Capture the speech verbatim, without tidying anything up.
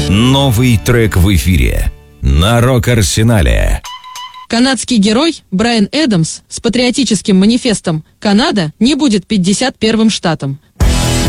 Новый трек в эфире на Рок-Арсенале. Канадский герой Брайан Эдамс с патриотическим манифестом «Канада не будет пятьдесят первым штатом».